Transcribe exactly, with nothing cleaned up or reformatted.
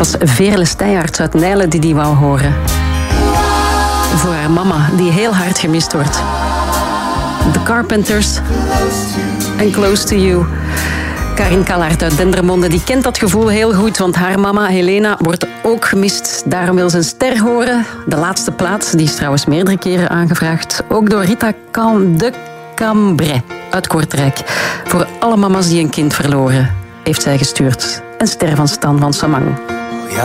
was Veerle Steijaerts uit Nijlen die die wou horen. Voor haar mama, die heel hard gemist wordt. The Carpenters en Close to You. Karin Kalaert uit Dendermonde die kent dat gevoel heel goed, want haar mama Helena wordt ook gemist. Daarom wil ze een ster horen. De laatste plaats, die is trouwens meerdere keren aangevraagd. Ook door Rita Can de Cambrai uit Kortrijk. Voor alle mama's die een kind verloren, heeft zij gestuurd. Een ster van Stan van Samang.